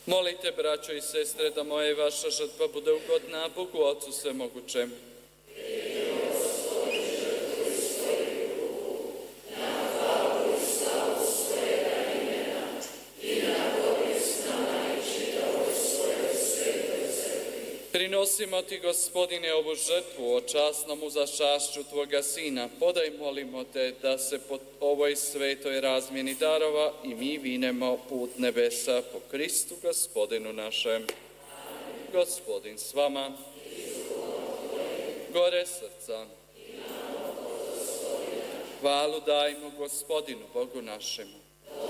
Molite, braćo i sestre, da moja i vaša žrtva bude ugodna Bogu Ocu Svemogućemu. Prinosimo ti, Gospodine, ovu žrtvu o časnom uzašašću Tvoga Sina. Podaj, molimo te, da se po ovoj svetoj razmjeni darova i mi vinemo put nebesa po Kristu, Gospodinu našem. Gospodin s vama. Gore srca. Hvalu dajmo Gospodinu, Bogu našemu.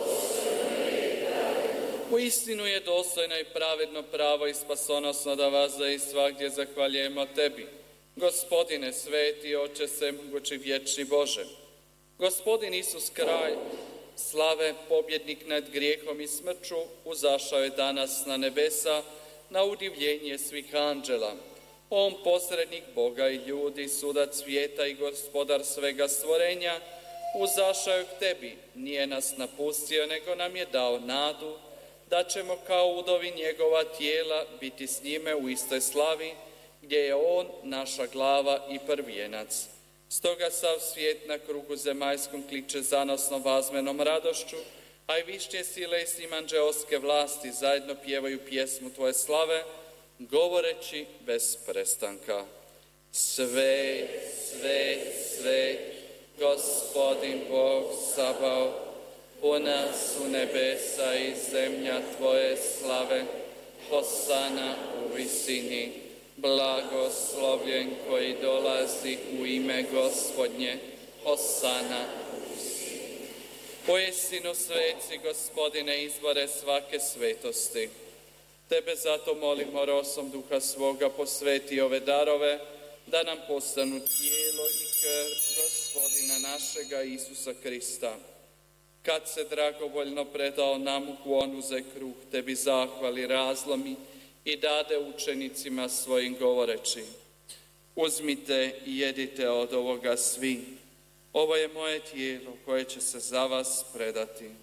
Uistinu je dostojno i pravedno, pravo i spasonosno da vas i svagdje zahvaljujemo Tebi, Gospodine sveti, Oče svemogući, vječni Bože. Gospodin Isus, kralj slave, pobjednik nad grijehom i smrću, uzašao je danas na nebesa na udivljenje svih anđela. On, posrednik Boga i ljudi, sudac svijeta i gospodar svega stvorenja, uzašao je k Tebi, nije nas napustio, nego nam je dao nadu da ćemo kao udovi njegova tijela biti s njime u istoj slavi, gdje je on naša glava i prvijenac. Stoga sav svijet na krugu zemaljskom kliče zanosno vazmenom radošću, a i višnje sile i s njim anđeoske vlasti zajedno pjevaju pjesmu Tvoje slave, govoreći bez prestanka. Svet, svet, svet, Gospodin Bog Sabaoth, puna su nebesa i zemlja Tvoje slave, Hosana u visini, blagoslovljen koji dolazi u ime Gospodnje, Hosana u visini. Uistinu sveci, Gospodine, izvore svake svetosti. Tebe zato molimo, rosom Duha svoga, posveti ove darove, da nam postanu tijelo i krv Gospodina našega Isusa Krista. Kad se dragovoljno predao nam u klon, uze kruh, Tebi zahvali, razlomi i dade učenicima svojim govoreći: uzmite i jedite od ovoga svi. Ovo je moje tijelo koje će se za vas predati.